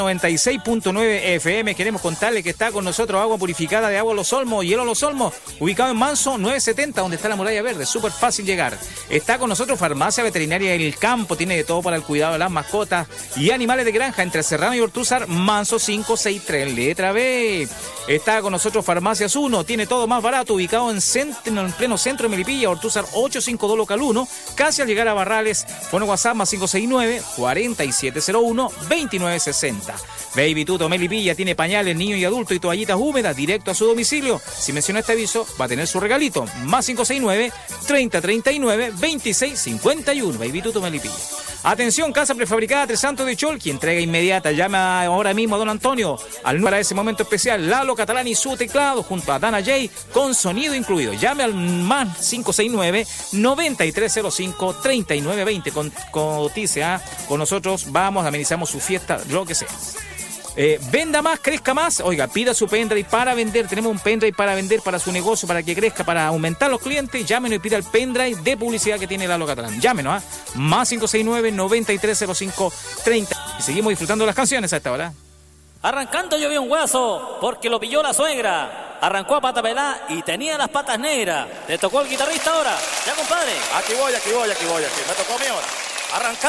96.9 FM. Queremos contarle que está con nosotros agua purificada de Agua Los Olmos, hielo Los Olmos, ubicado en Manso 970, donde está la muralla verde, súper fácil llegar. Está con nosotros Farmacia Veterinaria del Campo, tiene de todo para el cuidado de las mascotas y animales de granja, entre Serrano y Ortúzar, Manso 563, letra B. Está con nosotros Farmacias 1, tiene todo más barato, ubicado en pleno centro de Melipilla, Ortúzar 852 local 1, casi al llegar a Barrales. Pone WhatsApp más 569-4701-2960. Baby Tuto Melipilla tiene pañales, niño y adulto y toallitas húmedas directo a su domicilio. Si menciona este aviso, va a tener su regalito. Más 569-3039-2651. Baby Tuto Melipilla. Atención, casa prefabricada Tres Santos de Cholqui, entrega inmediata. Llama ahora mismo a don Antonio al número para ese momento especial. Lalo Catalán y su teclado junto a Dana J con sonido incluido. Llame al más 569-9305-3920. Cotice, con nosotros vamos, amenizamos su fiesta, lo que sea. Venda más, crezca más. Oiga, pida su pendrive para vender. Tenemos un pendrive para vender para su negocio, para que crezca, para aumentar los clientes. Llámenos y pida el pendrive de publicidad que tiene Lalo Catalán. Llámenos, más 569-9305-30. Y seguimos disfrutando las canciones a esta hora. Arrancando llovió un hueso porque lo pilló la suegra. Arrancó a pata pelá y tenía las patas negras. ¿Le tocó el guitarrista ahora? Ya, compadre. Aquí voy. Me tocó a mí ahora. Arrancando.